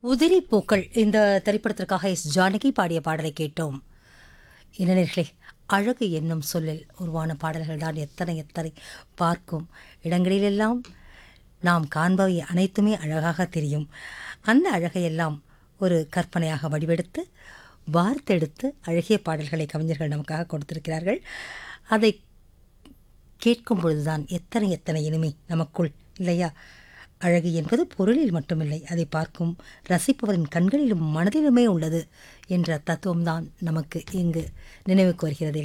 உதிரி பூக்கள் இந்த திரைப்படத்திற்காக ஜானகி பாடிய பாடலை கேட்டோம். இளைஞர்களே, அழகு என்னும் சொல்லில் உருவான பாடல்கள் தான் எத்தனை எத்தனை பார்க்கும் இடங்களிலெல்லாம் நாம் காண்பவை அனைத்துமே அழகாக தெரியும். அந்த அழகையெல்லாம் ஒரு கற்பனையாக வடிவெடுத்து வார்த்தெடுத்து அழகிய பாடல்களை கவிஞர்கள் நமக்காக கொடுத்திருக்கிறார்கள். அதை கேட்கும் பொழுதுதான் எத்தனை எத்தனை இனிமை நமக்குள், இல்லையா? அழகு என்பது பொருளில் மட்டுமில்லை, அதை பார்க்கும் ரசிப்பவரின் கண்களிலும் மனதிலுமே உள்ளது என்ற தத்துவம்தான் நமக்கு இங்கு நினைவுக்கு வருகிறது.